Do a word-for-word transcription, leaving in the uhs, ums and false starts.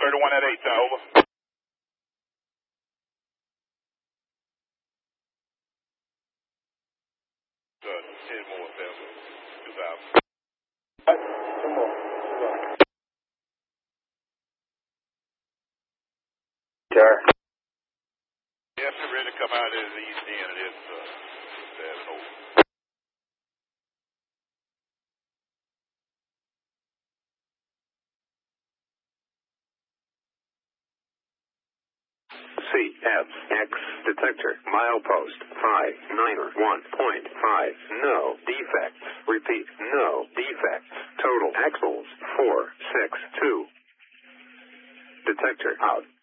thirty-one at eight, uh, over. Good. ten more, seven. two thousand. Two more. Sir. Yes, we're ready to come out of the east end. It is, uh, seven over. C F X detector milepost five nine one point five. No defects. Repeat, no defects. Total axles four six two. Detector out.